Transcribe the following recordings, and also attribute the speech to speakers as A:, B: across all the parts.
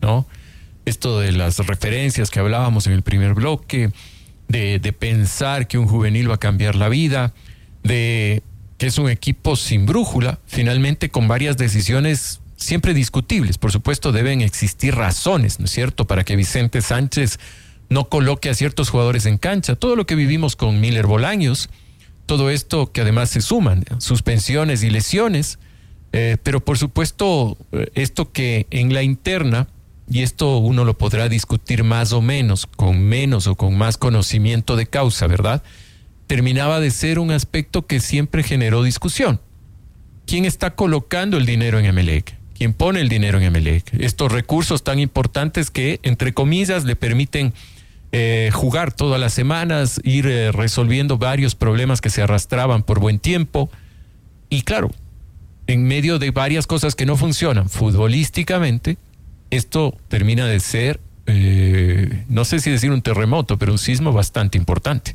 A: ¿no? Esto de las referencias que hablábamos en el primer bloque, de pensar que un juvenil va a cambiar la vida, de que es un equipo sin brújula, finalmente con varias decisiones siempre discutibles. Por supuesto, deben existir razones, ¿no es cierto?, para que Vicente Sánchez no coloque a ciertos jugadores en cancha. Todo lo que vivimos con Miller Bolaños, todo esto que además se suman, suspensiones y lesiones, pero por supuesto, esto que en la interna, y esto uno lo podrá discutir más o menos o con más conocimiento de causa, ¿verdad?, terminaba de ser un aspecto que siempre generó discusión. ¿Quién está colocando el dinero en Emelec? ¿Quién pone el dinero en Emelec? Estos recursos tan importantes que, entre comillas, le permiten jugar todas las semanas, ir resolviendo varios problemas que se arrastraban por buen tiempo. Y claro, en medio de varias cosas que no funcionan futbolísticamente, esto termina de ser, no sé si decir un terremoto, pero un sismo bastante importante.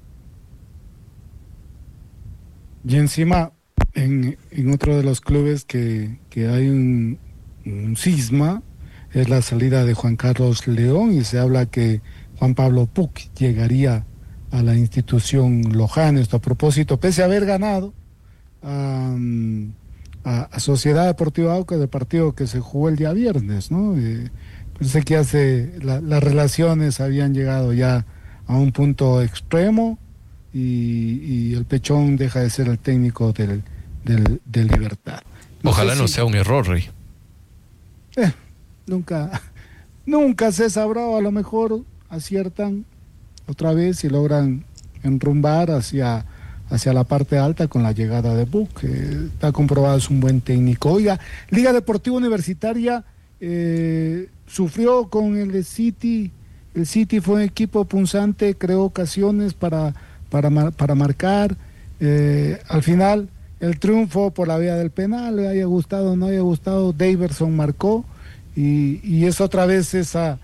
B: Y encima, en otro de los clubes que hay un cisma, es la salida de Juan Carlos León, y se habla que Juan Pablo Puc llegaría a la institución lojana. Esto a propósito, pese a haber ganado a Sociedad Deportiva Aucas del partido que se jugó el día viernes, ¿no? Pensé que las relaciones habían llegado ya a un punto extremo, y el Pechón deja de ser el técnico del Libertad.
A: Ojalá no sea un error, Rey.
B: Nunca se sabrá. A lo mejor aciertan otra vez y logran enrumbar hacia la parte alta con la llegada de Buc, que está comprobado, es un buen técnico. Oiga, Liga Deportiva Universitaria sufrió con el City. El City fue un equipo punzante, creó ocasiones para marcar. Al final, el triunfo por la vía del penal, le haya gustado o no haya gustado, Daverson marcó, y es otra vez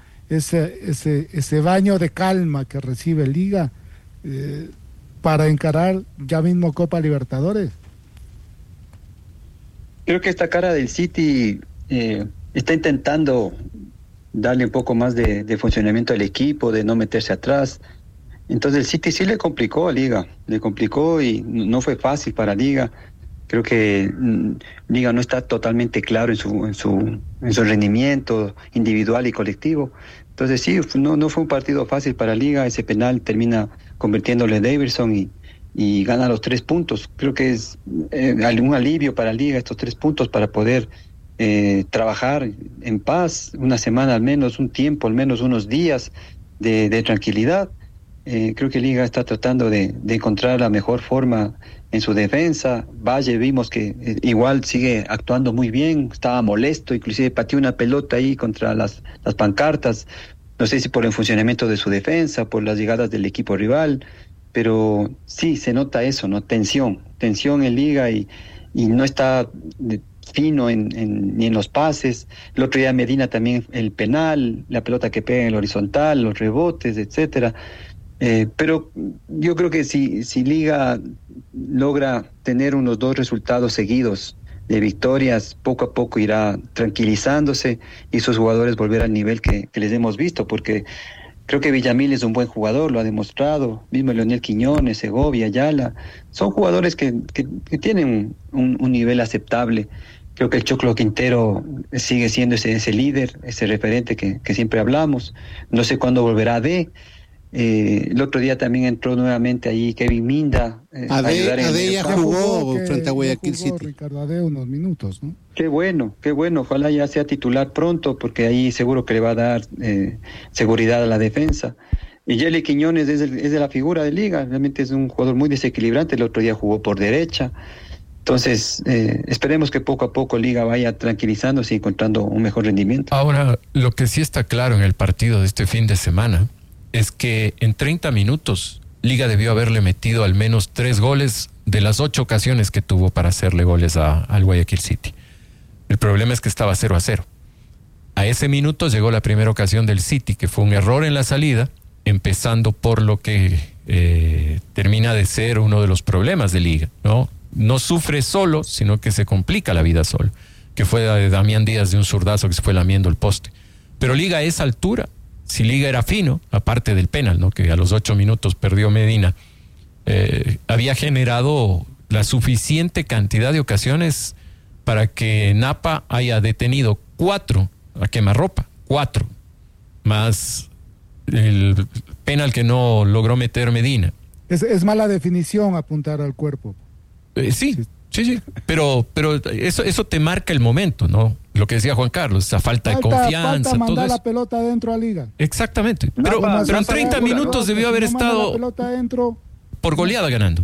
B: ese baño de calma que recibe Liga para encarar ya mismo Copa Libertadores.
C: Creo que esta cara del City está intentando darle un poco más de funcionamiento al equipo, de no meterse atrás. Entonces el City sí le complicó a Liga, y no fue fácil para Liga. Creo que Liga no está totalmente claro en su rendimiento individual y colectivo. Entonces sí, no fue un partido fácil para Liga. Ese penal termina convirtiéndole Daverson y gana los 3 puntos. Creo que es un alivio para Liga estos 3 puntos para poder trabajar en paz una semana al menos, un tiempo, al menos unos días de tranquilidad. Creo que Liga está tratando de encontrar la mejor forma en su defensa. Valle vimos que igual sigue actuando muy bien, estaba molesto, inclusive pateó una pelota ahí contra las pancartas, no sé si por el funcionamiento de su defensa, por las llegadas del equipo rival, pero sí se nota eso, ¿no? Tensión en Liga, y no está fino ni en los pases. El otro día Medina también, el penal, la pelota que pega en el horizontal, los rebotes, etcétera. Pero yo creo que si Liga logra tener unos 2 resultados seguidos de victorias, poco a poco irá tranquilizándose y sus jugadores volver al nivel que les hemos visto, porque creo que Villamil es un buen jugador, lo ha demostrado, mismo Leonel Quiñones, Segovia, Ayala, son jugadores que tienen un nivel aceptable. Creo que el Choclo Quintero sigue siendo ese líder, ese referente que siempre hablamos. No sé cuándo volverá el otro día también entró nuevamente ahí Kevin Minda.
D: Ade ya jugó frente a Guayaquil City.
B: Ricardo Ade unos minutos, ¿no?
C: Qué bueno, ojalá ya sea titular pronto, porque ahí seguro que le va a dar seguridad a la defensa. Y Yeli Quiñones es de la figura de Liga, realmente es un jugador muy desequilibrante, el otro día jugó por derecha. Entonces, esperemos que poco a poco Liga vaya tranquilizándose y encontrando un mejor rendimiento.
A: Ahora, lo que sí está claro en el partido de este fin de semana es que en 30 minutos Liga debió haberle metido al menos 3 goles de las 8 ocasiones que tuvo para hacerle goles al Guayaquil City. El problema es que estaba 0-0. A ese minuto llegó la primera ocasión del City, que fue un error en la salida, empezando por lo que termina de ser uno de los problemas de Liga, ¿no? No sufre solo, sino que se complica la vida solo, que fue de Damián Díaz, de un zurdazo que se fue lamiendo el poste. Pero Liga es altura. Si Liga era fino, aparte del penal, ¿no? Que a los 8 minutos perdió Medina, había generado la suficiente cantidad de ocasiones para que Napa haya detenido 4 a quemarropa, 4, más el penal que no logró meter Medina.
B: Es mala definición apuntar al cuerpo.
A: Sí, pero eso te marca el momento, ¿no? Lo que decía Juan Carlos, esa falta de confianza,
B: mandar
A: todo eso.
B: la pelota adentro a Liga.
A: Exactamente, pero en 30 minutos debió haber estado
B: la pelota adentro,
A: por goleada ganando.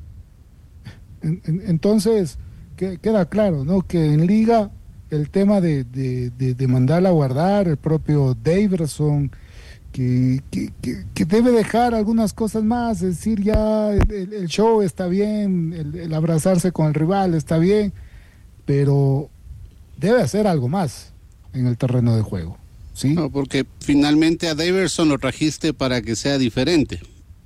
B: Entonces, queda claro, ¿no? Que en Liga el tema de mandarla a guardar, el propio Daverson, que debe dejar algunas cosas más, es decir, ya el show está bien, el abrazarse con el rival está bien, pero debe hacer algo más en el terreno de juego, ¿sí?
D: No, porque finalmente a Daverson lo trajiste para que sea diferente.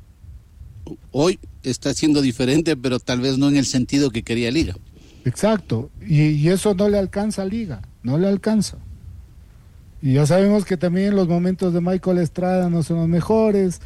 D: Hoy está siendo diferente, pero tal vez no en el sentido que quería Liga.
B: Exacto, y eso no le alcanza a Liga, no le alcanza. Y ya sabemos que también los momentos de Michael Estrada no son los mejores,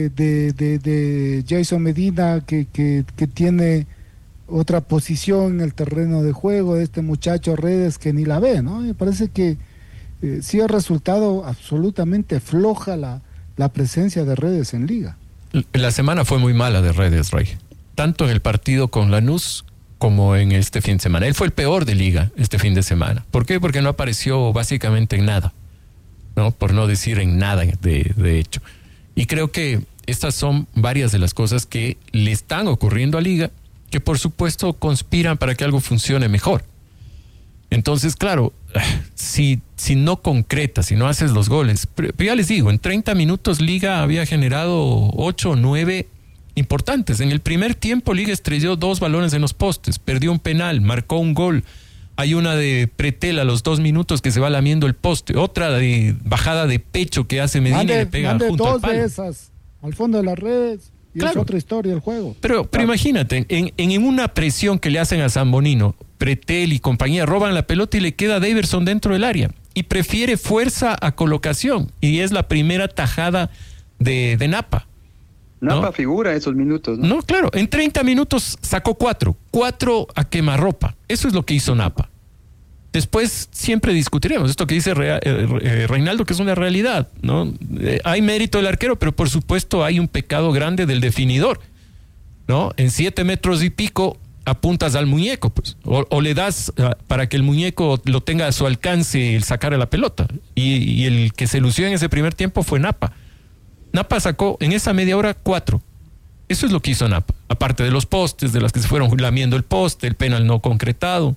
B: de Jason Medina, que tiene otra posición en el terreno de juego, de este muchacho Redes que ni la ve, ¿no? Me parece que sí ha resultado absolutamente floja la presencia de Redes en Liga.
A: La semana fue muy mala de Redes, Ray. Tanto en el partido con Lanús como en este fin de semana. Él fue el peor de Liga este fin de semana. ¿Por qué? Porque no apareció básicamente en nada, ¿no? Por no decir en nada, de hecho. Y creo que estas son varias de las cosas que le están ocurriendo a Liga, que por supuesto conspiran para que algo funcione mejor. Entonces, claro, si no concretas, si no haces los goles, pero ya les digo, en 30 minutos Liga había generado 8 o 9 importantes. En el primer tiempo Liga estrelló 2 balones en los postes, perdió un penal, marcó un gol. Hay una de Pretel a los 2 minutos que se va lamiendo el poste, otra de bajada de pecho que hace Medina y le pega junto al palo.
B: 2 de esas al fondo de las redes. Y claro, es otra historia el juego.
A: Pero imagínate, en una presión que le hacen a Zambonino, Pretel y compañía roban la pelota y le queda Daverson dentro del área. Y prefiere fuerza a colocación. Y es la primera tajada de Napa.
C: Napa,
A: ¿no?
C: Figura esos minutos, ¿no?
A: No, claro. En 30 minutos sacó 4 a quemarropa. Eso es lo que hizo Napa. Después siempre discutiremos esto que dice Reinaldo, que es una realidad, ¿no? Hay mérito del arquero, pero por supuesto hay un pecado grande del definidor, ¿no? En 7 metros y pico apuntas al muñeco, pues, o le das para que el muñeco lo tenga a su alcance el sacar a la pelota. Y el que se lució en ese primer tiempo fue Napa. Napa sacó en esa media hora 4. Eso es lo que hizo Napa. Aparte de los postes, de las que se fueron lamiendo el poste, el penal no concretado.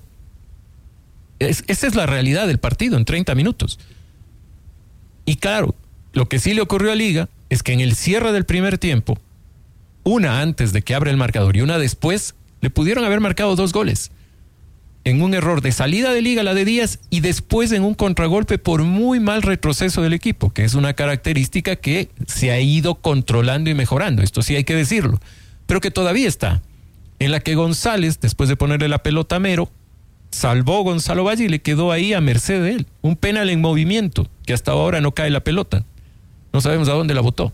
A: Esa es la realidad del partido en 30 minutos. Y claro, lo que sí le ocurrió a Liga es que en el cierre del primer tiempo, una antes de que abra el marcador y una después, le pudieron haber marcado 2 goles. En un error de salida de Liga, la de Díaz, y después en un contragolpe por muy mal retroceso del equipo, que es una característica que se ha ido controlando y mejorando. Esto sí hay que decirlo. Pero que todavía está. En la que González, después de ponerle la pelota a Mero, salvó Gonzalo Valle y le quedó ahí a merced de él. Un penal en movimiento, que hasta ahora no cae la pelota. No sabemos a dónde la botó.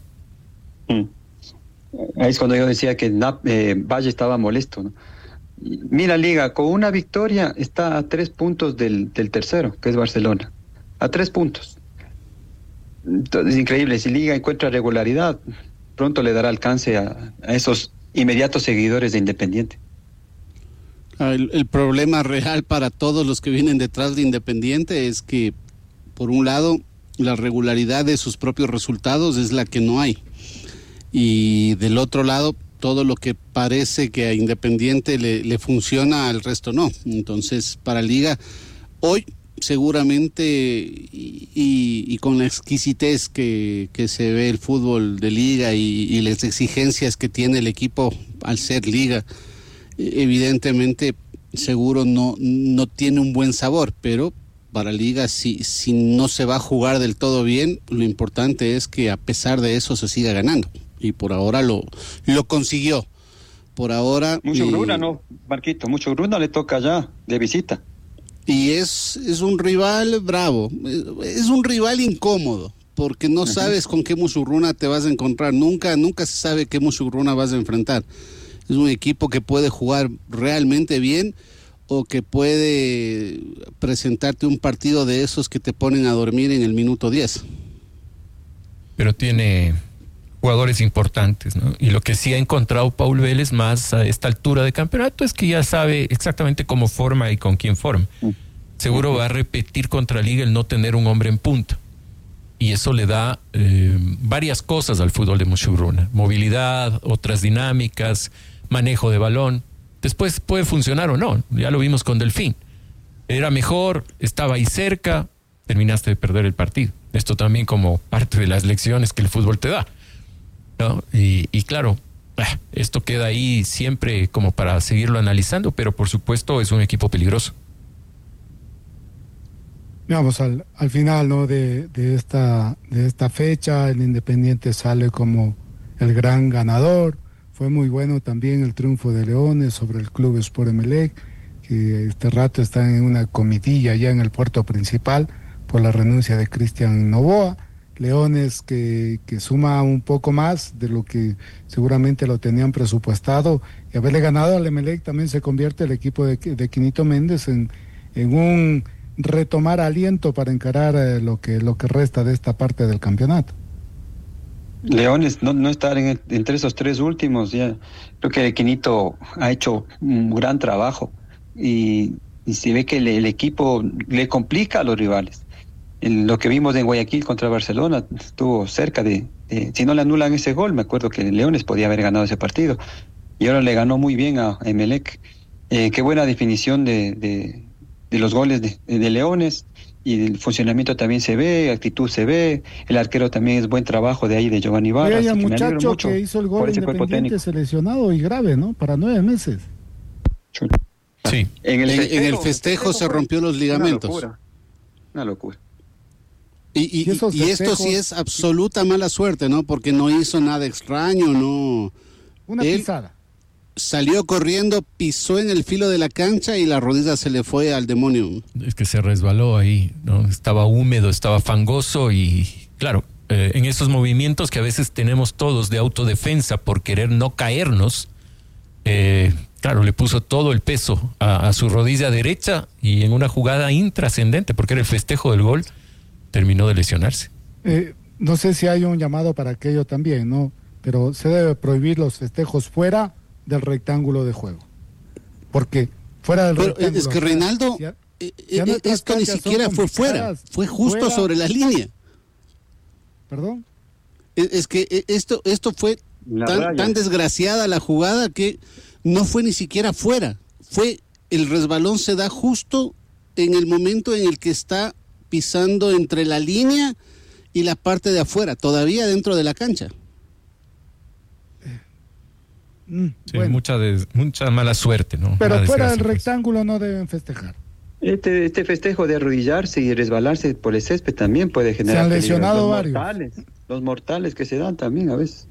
C: Ahí es cuando yo decía que Valle estaba molesto, ¿no? Mira, Liga, con una victoria está a 3 puntos del tercero, que es Barcelona. A 3 puntos. Entonces, es increíble. Si Liga encuentra regularidad, pronto le dará alcance a esos inmediatos seguidores de Independiente.
D: El problema real para todos los que vienen detrás de Independiente es que, por un lado, la regularidad de sus propios resultados es la que no hay. Y del otro lado, todo lo que parece que a Independiente le funciona, al resto no. Entonces, para Liga, hoy seguramente, y con la exquisitez que se ve el fútbol de Liga y las exigencias que tiene el equipo al ser Liga, evidentemente seguro no tiene un buen sabor, pero para Liga si no se va a jugar del todo bien, lo importante es que a pesar de eso se siga ganando, y por ahora lo consiguió. Por ahora
C: mucho Gruna, ¿no, Marquito? Mucho Gruna le toca ya de visita.
D: Y es un rival bravo, es un rival incómodo, porque no sabes con qué Musurruna te vas a encontrar, nunca se sabe qué Musurruna vas a enfrentar. Es un equipo que puede jugar realmente bien o que puede presentarte un partido de esos que te ponen a dormir en el minuto 10.
A: Pero tiene jugadores importantes, ¿no? Y lo que sí ha encontrado Paul Vélez más a esta altura de campeonato es que ya sabe exactamente cómo forma y con quién forma. Seguro va a repetir contra Liga el no tener un hombre en punta. Y eso le da varias cosas al fútbol de Musurruna. Movilidad, otras dinámicas, manejo de balón. Después puede funcionar o no. Ya lo vimos con Delfín. Era mejor, estaba ahí cerca, terminaste de perder el partido. Esto también como parte de las lecciones que el fútbol te da, ¿no? Y claro, esto queda ahí siempre como para seguirlo analizando, pero por supuesto es un equipo peligroso.
B: Digamos, al final, ¿no? de esta fecha, el Independiente sale como el gran ganador. Fue muy bueno también el triunfo de Leones sobre el Club Sport Emelec, que este rato están en una comitilla ya en el puerto principal por la renuncia de Cristian Novoa. Leones que suma un poco más de lo que seguramente lo tenían presupuestado, y haberle ganado al Emelec también se convierte el equipo de Quinito Méndez en un retomar aliento para encarar lo que resta de esta parte del campeonato.
C: Leones no estar entre esos tres últimos, ya creo que el Quinito ha hecho un gran trabajo y se ve que el equipo le complica a los rivales. Lo que vimos en Guayaquil contra Barcelona estuvo cerca de si no le anulan ese gol, me acuerdo que Leones podía haber ganado ese partido y ahora le ganó muy bien a Emelec. Qué buena definición de los goles de Leones, y el funcionamiento también se ve, actitud se ve, el arquero también es buen trabajo de ahí de Giovanni Vargas.
B: Hay un muchacho que hizo el gol Independiente seleccionado y grave, ¿no? Para 9 meses.
A: Sí.
D: En el festejo se rompió los ligamentos.
C: Una locura.
D: Y esto sí es absoluta mala suerte, ¿no? Porque no hizo nada extraño, no.
B: Una pisada.
D: Salió corriendo, pisó en el filo de la cancha y la rodilla se le fue al demonio.
A: Es que se resbaló ahí, ¿no? Estaba húmedo, estaba fangoso y claro, en esos movimientos que a veces tenemos todos de autodefensa por querer no caernos, claro, le puso todo el peso a su rodilla derecha y en una jugada intrascendente, porque era el festejo del gol, terminó de lesionarse.
B: No sé si hay un llamado para aquello también, ¿no? Pero se debe prohibir los festejos fuera del rectángulo de juego. Porque fuera del rectángulo...
D: Es que Reinaldo, esto ni siquiera fue fuera, fue justo sobre la línea.
B: ¿Perdón?
D: Es que esto fue tan desgraciada la jugada que no fue ni siquiera fuera. El resbalón se da justo en el momento en el que está pisando entre la línea y la parte de afuera, todavía dentro de la cancha.
A: Sí, bueno. mucha mala suerte, ¿no?
B: Pero fuera del rectángulo no deben festejar.
C: Este festejo de arrodillarse y resbalarse por el césped también puede generar...
B: Se han lesionado varios.
C: Los mortales que se dan también a veces.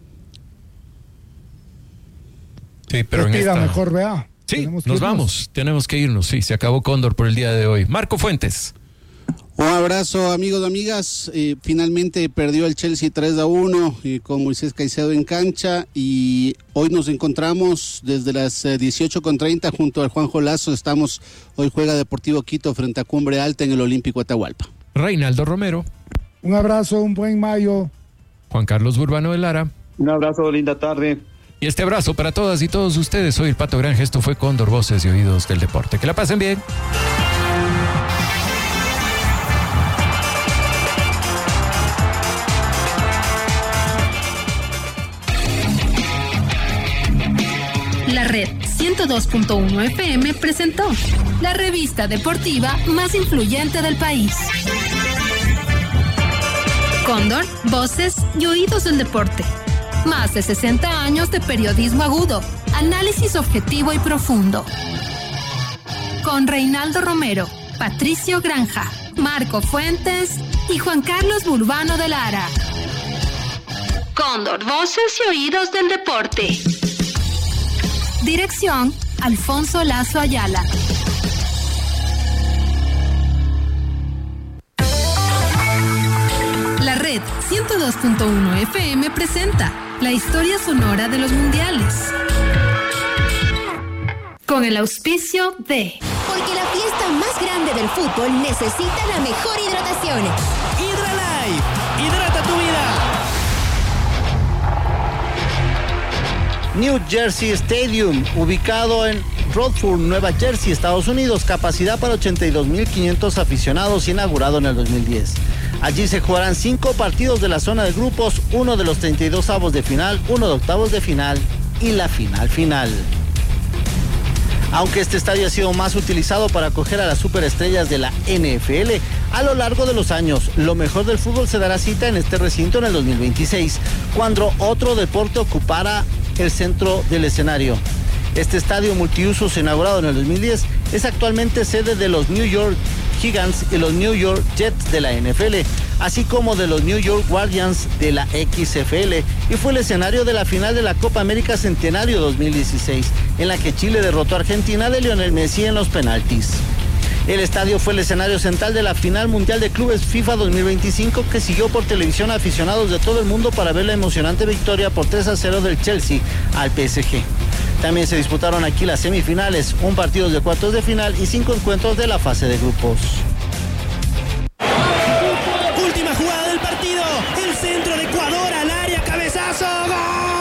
A: Sí, pero en esta...
B: mejor vea.
A: Sí, nos vamos, tenemos que irnos. Sí, se acabó Cóndor por el día de hoy. Marco Fuentes.
D: Un abrazo, amigos y amigas. Finalmente perdió el Chelsea 3-1 con Moisés Caicedo en cancha, y hoy nos encontramos desde las 18:30 junto al Juanjo Lazo. Hoy juega Deportivo Quito frente a Cumbre Alta en el Olímpico Atahualpa.
A: Reinaldo Romero.
B: Un abrazo, un buen mayo.
A: Juan Carlos Burbano de Lara.
C: Un abrazo, linda tarde.
A: Y este abrazo para todas y todos ustedes. Soy el Pato Granja. Esto fue Cóndor, Voces y Oídos del Deporte. Que la pasen bien.
E: La Red 102.1 FM presentó la revista deportiva más influyente del país. Cóndor, Voces y Oídos del Deporte. Más de 60 años de periodismo agudo, análisis objetivo y profundo. Con Reinaldo Romero, Patricio Granja, Marco Fuentes y Juan Carlos Burbano de Lara. Cóndor, Voces y Oídos del Deporte. Dirección, Alfonso Lazo Ayala. Red 102.1 FM presenta la historia sonora de los mundiales. Con el auspicio de...
F: Porque la fiesta más grande del fútbol necesita la mejor hidratación.
G: Hydralife, hidrata tu vida.
H: New Jersey Stadium, ubicado en Rockford, Nueva Jersey, Estados Unidos, capacidad para 82.500 aficionados, inaugurado en el 2010. Allí se jugarán 5 partidos de la zona de grupos, uno de los 32 avos de final, uno de octavos de final y la final. Aunque este estadio ha sido más utilizado para acoger a las superestrellas de la NFL, a lo largo de los años, lo mejor del fútbol se dará cita en este recinto en el 2026, cuando otro deporte ocupará el centro del escenario. Este estadio multiusos, inaugurado en el 2010, es actualmente sede de los New York Giants y los New York Jets de la NFL, así como de los New York Guardians de la XFL, y fue el escenario de la final de la Copa América Centenario 2016, en la que Chile derrotó a Argentina de Lionel Messi en los penaltis. El estadio fue el escenario central de la final mundial de clubes FIFA 2025, que siguió por televisión a aficionados de todo el mundo para ver la emocionante victoria por 3-0 del Chelsea al PSG. También se disputaron aquí las semifinales, un partido de cuartos de final y 5 encuentros de la fase de grupos.
G: Última jugada del partido, el centro de Ecuador al área, cabezazo, ¡gol!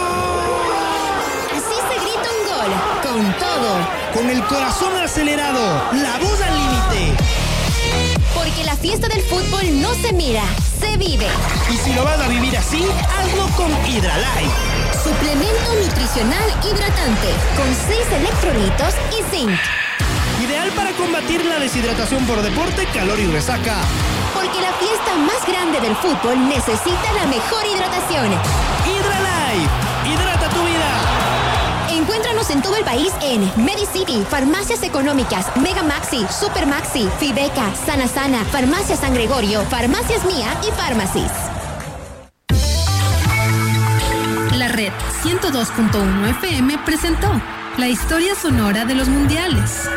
F: Así se grita un gol, con todo.
G: Con el corazón acelerado, la voz al límite.
F: Porque la fiesta del fútbol no se mira, se vive.
G: Y si lo vas a vivir así, hazlo con Hydralife.
F: Suplemento nutricional hidratante, con 6 electrolitos y zinc.
G: Ideal para combatir la deshidratación por deporte, calor y resaca.
F: Porque la fiesta más grande del fútbol necesita la mejor hidratación.
G: Hydralife, hidrata tu vida.
F: Encuéntranos en todo el país en Medicity, Farmacias Económicas, Mega Maxi, Super Maxi, Fibeca, Sana Sana, Farmacia San Gregorio, Farmacias Mía y Farmacis.
E: La Red 102.1 FM presentó la historia sonora de los mundiales.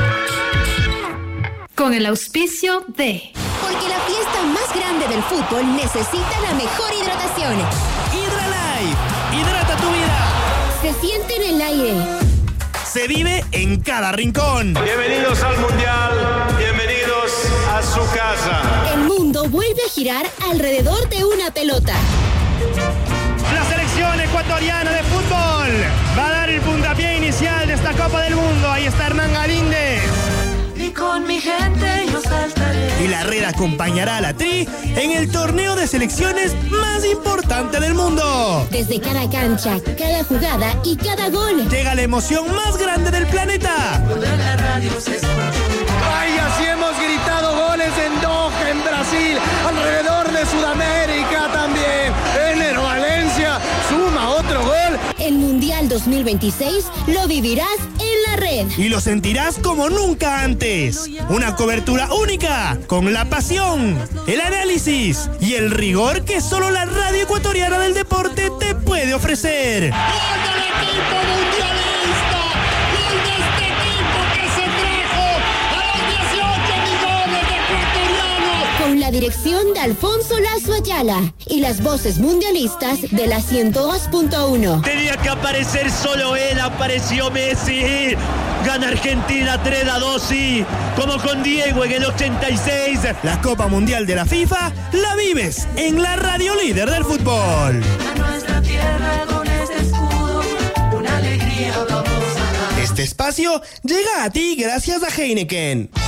E: Con el auspicio de...
F: Porque la fiesta más grande del fútbol necesita la mejor hidratación.
G: Hydralife, hidrata tu vida.
F: Se siente en el aire.
G: Se vive en cada rincón.
I: Bienvenidos al Mundial, bienvenidos a su casa.
F: El mundo vuelve a girar alrededor de una pelota.
G: La selección ecuatoriana de fútbol va a dar el puntapié inicial de esta Copa del Mundo. Ahí está Hernán Galíndez.
J: Y con mi gente yo saltaré.
G: Y la Red acompañará a la Tri en el torneo de selecciones más importante del mundo.
F: Desde cada cancha, cada jugada y cada gol,
G: llega la emoción más grande del planeta.
J: La radio se
K: ¡ay, así hemos gritado goles en Doha, en Brasil, alrededor de Sudamérica también! Enero Valencia suma otro gol.
F: El Mundial 2026 lo vivirás en la Red.
G: Y lo sentirás como nunca antes. Una cobertura única, con la pasión, el análisis y el rigor que solo la radio ecuatoriana del deporte te puede ofrecer.
K: ¡Gol del equipo mundialista! ¡Gol de este equipo que se trajo a los 18 millones de ecuatorianos!
F: Con la dirección de Alfonso Lazo Ayala y las voces mundialistas de la 102.1.
L: Tenía que aparecer solo él, apareció Messi. Gana Argentina 3-2, sí, como con Diego en el 86.
G: La Copa Mundial de la FIFA la vives en la radio líder del fútbol.
J: A nuestra tierra con este escudo, una alegría vamos a dar.
G: Este espacio llega a ti gracias a Heineken.